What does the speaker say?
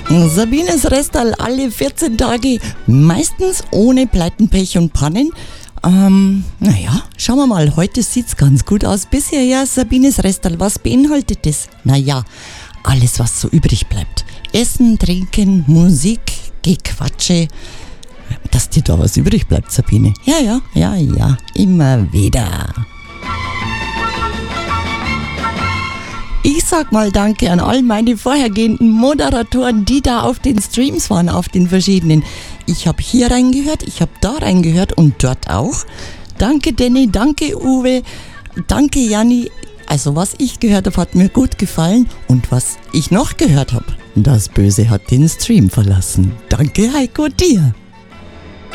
Sabines Restal alle 14 Tage, meistens ohne Pleiten, Pech und Pannen. Naja, schauen wir mal, heute sieht's ganz gut aus. Bisher ja, Sabines Restal, was beinhaltet das? Naja, alles was so übrig bleibt. Essen, Trinken, Musik, Gequatsche. Dass dir da was übrig bleibt, Sabine. Ja, immer wieder. Ich sag mal danke an all meine vorhergehenden Moderatoren, die da auf den Streams waren, auf den verschiedenen. Ich habe hier reingehört, ich habe da reingehört und dort auch. Danke Danny, danke Uwe, danke Janni. Also was ich gehört habe, hat mir gut gefallen. Und was ich noch gehört habe, das Böse hat den Stream verlassen. Danke Heiko dir.